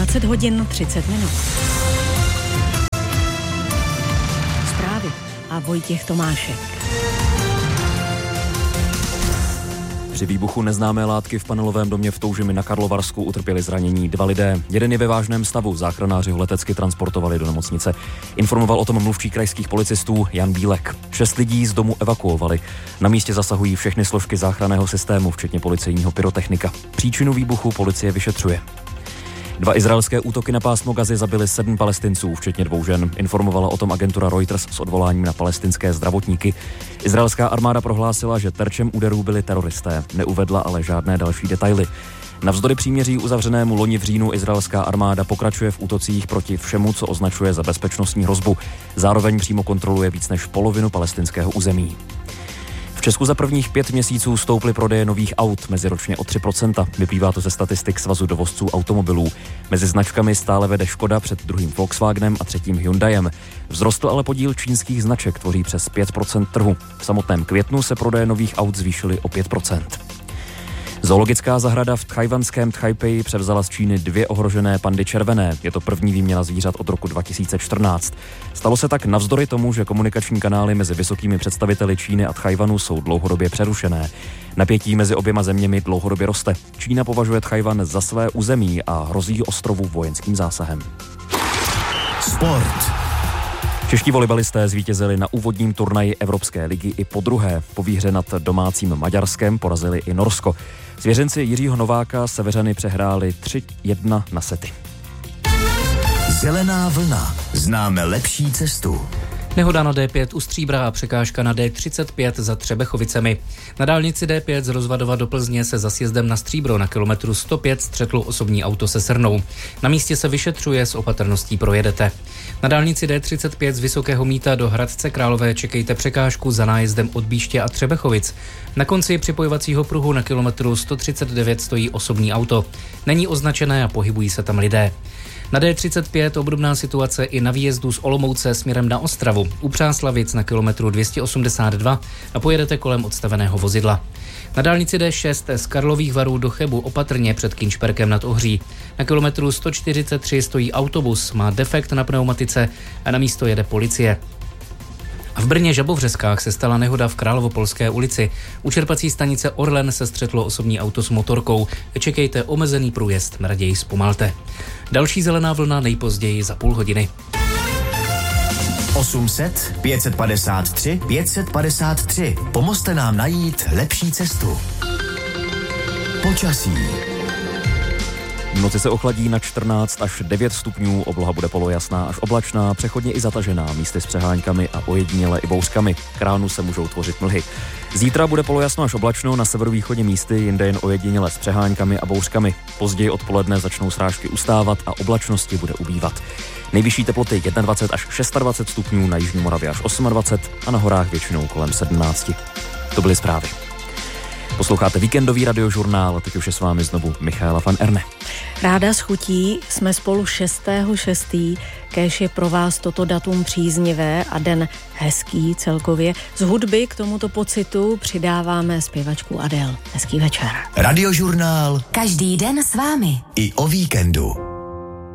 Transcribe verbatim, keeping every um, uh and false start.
dvacet hodin třicet minut. Zprávy a Vojtěch Tomášek. Při výbuchu neznámé látky v panelovém domě v Toužimi na Karlovarsku utrpěli zranění dva lidé. Jeden je ve vážném stavu, záchranáři ho letecky transportovali do nemocnice. Informoval o tom mluvčí krajských policistů Jan Bílek. Šest lidí z domu evakuovali. Na místě zasahují všechny složky záchranného systému, včetně policejního pyrotechnika. Příčinu výbuchu policie vyšetřuje. Dva izraelské útoky na pásmo Gazy zabily sedm Palestinců, včetně dvou žen. Informovala o tom agentura Reuters s odvoláním na palestinské zdravotníky. Izraelská armáda prohlásila, že terčem úderů byli teroristé. Neuvedla ale žádné další detaily. Navzdory příměří uzavřenému loni v říjnu izraelská armáda pokračuje v útocích proti všemu, co označuje za bezpečnostní hrozbu. Zároveň přímo kontroluje víc než polovinu palestinského území. V Česku za prvních pět měsíců stouply prodeje nových aut meziročně o tři procenta. Vyplývá to ze statistik Svazu dovozců automobilů. Mezi značkami stále vede Škoda před druhým Volkswagenem a třetím Hyundaiem. Vzrostl ale podíl čínských značek, tvoří přes pět procent trhu. V samotném květnu se prodeje nových aut zvýšily o pět procent. Zoologická zahrada v tchajwanském Tchajpeji převzala z Číny dvě ohrožené pandy červené. Je to první výměna zvířat od roku dva tisíce čtrnáct. Stalo se tak navzdory tomu, že komunikační kanály mezi vysokými představiteli Číny a Tchajwanu jsou dlouhodobě přerušené. Napětí mezi oběma zeměmi dlouhodobě roste. Čína považuje Tchajwan za své území a hrozí ostrovu vojenským zásahem. Sport. Čeští volejbalisté zvítězili na úvodním turnaji Evropské ligy i po druhé. Po výhře nad domácím Maďarskem porazili i Norsko. Svěřenci Jiřího Nováka Severany přehráli tři jedna na sety. Zelená vlna. Známe lepší cestu. Nehoda na D pět u Stříbra a překážka na D třicet pět za Třebechovicemi. Na dálnici D pět z Rozvadova do Plzně se za sjezdem na Stříbro na kilometru sto pět střetlo osobní auto se srnou. Na místě se vyšetřuje, s opatrností projedete. Na dálnici D třicet pět z Vysokého Mýta do Hradce Králové čekejte překážku za nájezdem od Bíště a Třebechovic. Na konci připojovacího pruhu na kilometru sto třicet devět stojí osobní auto. Není označené a pohybují se tam lidé. Na D třicet pět obdobná situace i na výjezdu z Olomouce směrem na Ostravu. U Přáslavic na kilometru dvě stě osmdesát dva a pojedete kolem odstaveného vozidla. Na dálnici D šest z Karlových Varů do Chebu opatrně před Kynšperkem nad Ohří. Na kilometru sto čtyřicet tři stojí autobus, má defekt na pneumatice a na místo jede policie. V Brně Žabovřeskách se stala nehoda v Královopolské ulici. U čerpací stanice Orlen se střetlo osobní auto s motorkou. Čekejte omezený průjezd, raději zpomalte. Další zelená vlna nejpozději za půl hodiny. osm set pět set padesát tři pět set padesát tři. Pomozte nám najít lepší cestu. Počasí. V noci se ochladí na čtrnáct až devět stupňů, obloha bude polojasná až oblačná, přechodně i zatažená, místy s přeháňkami a ojediněle i bouřkami. K ránu se můžou tvořit mlhy. Zítra bude polojasno až oblačno, na severovýchodě místy, jinde jen ojediněle s přeháňkami a bouřkami. Později odpoledne začnou srážky ustávat a oblačnosti bude ubývat. Nejvyšší teploty dvacet jedna až dvacet šest stupňů, na jižní Moravě až dvacet osm a na horách většinou kolem sedmnáct. To byly zprávy. Posloucháte víkendový radiožurnál, teď už je s vámi znovu Michaela van Erne. Ráda s chutí, jsme spolu šestého šestého kéž je pro vás toto datum příznivé a den hezký celkově. Z hudby k tomuto pocitu přidáváme zpěvačku Adele. Hezký večer. Radiožurnál. Každý den s vámi. I o víkendu.